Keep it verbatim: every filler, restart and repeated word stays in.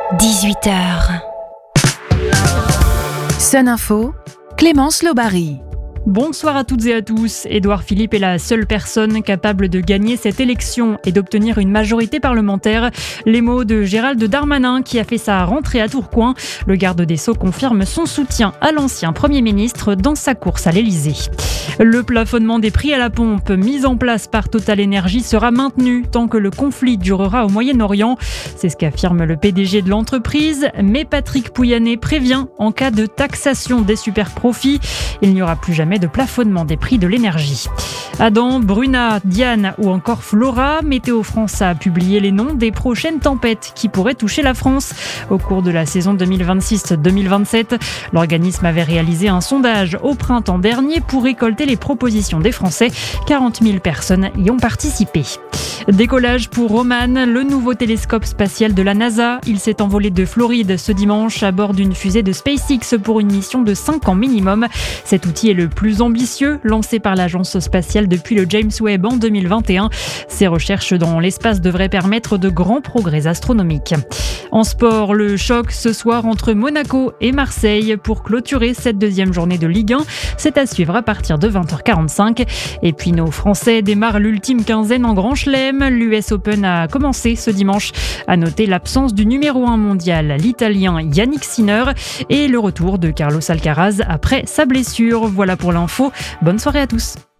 dix-huit heures. Sun Info, Clémence Lobary. Bonsoir à toutes et à tous. Édouard Philippe est la seule personne capable de gagner cette élection et d'obtenir une majorité parlementaire. Les mots de Gérald Darmanin qui a fait sa rentrée à Tourcoing. Le garde des Sceaux confirme son soutien à l'ancien Premier ministre dans sa course à l'Élysée. Le plafonnement des prix à la pompe mis en place par Total Energy sera maintenu tant que le conflit durera au Moyen-Orient. C'est ce qu'affirme le P D G de l'entreprise. Mais Patrick Pouyanné prévient en cas de taxation des super-profits, il n'y aura plus jamais de plafonnement des prix de l'énergie. Adam, Bruna, Diane ou encore Flora, Météo France a publié les noms des prochaines tempêtes qui pourraient toucher la France au cours de la saison deux mille vingt-six deux mille vingt-sept. L'organisme avait réalisé un sondage au printemps dernier pour récolter les propositions des Français. quarante mille personnes y ont participé. Décollage pour Roman, le nouveau télescope spatial de la NASA. Il s'est envolé de Floride ce dimanche à bord d'une fusée de SpaceX pour une mission de cinq ans minimum. Cet outil est le plus ambitieux lancé par l'agence spatiale depuis le James Webb en deux mille vingt et un. Ces recherches dans l'espace devraient permettre de grands progrès astronomiques. En sport, le choc ce soir entre Monaco et Marseille pour clôturer cette deuxième journée de Ligue un. C'est à suivre à partir de vingt heures quarante-cinq. Et puis nos Français démarrent l'ultime quinzaine en Grand Chelem. L'U S Open a commencé ce dimanche. À noter l'absence du numéro un mondial, l'Italien Yannick Sinner, et le retour de Carlos Alcaraz après sa blessure. Voilà pour l'info. Bonne soirée à tous.